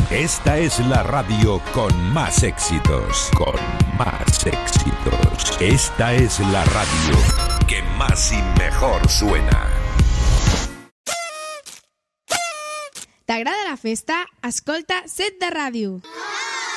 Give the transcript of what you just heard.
Esta es la radio con más éxitos. Con más éxitos. Esta es la radio que más y mejor suena. T'agrada la festa? Escolta Set de Ràdio.